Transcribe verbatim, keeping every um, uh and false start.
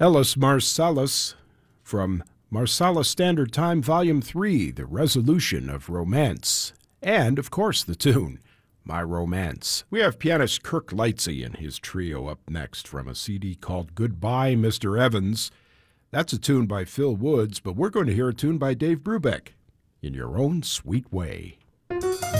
Ellis Marsalis from Marsala Standard Time, Volume three, The Resolution of Romance. And, of course, the tune, My Romance. We have pianist Kirk Lightsey and his trio up next from a C D called Goodbye, Mister Evans. That's a tune by Phil Woods, but we're going to hear a tune by Dave Brubeck, In Your Own Sweet Way.